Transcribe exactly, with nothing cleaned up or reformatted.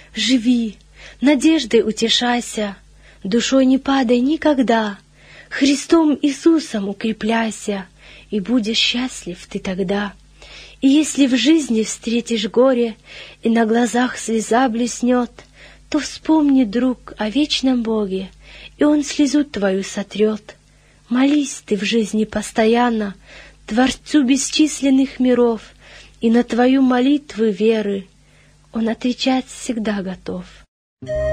живи, надеждой утешайся, душой не падай никогда, Христом Иисусом укрепляйся, и будешь счастлив ты тогда. И если в жизни встретишь горе, и на глазах слеза блеснет, то вспомни, друг, о вечном Боге, и Он слезу твою сотрет. Молись ты в жизни постоянно Творцу бесчисленных миров, и на твою молитву веры Он отвечать всегда готов.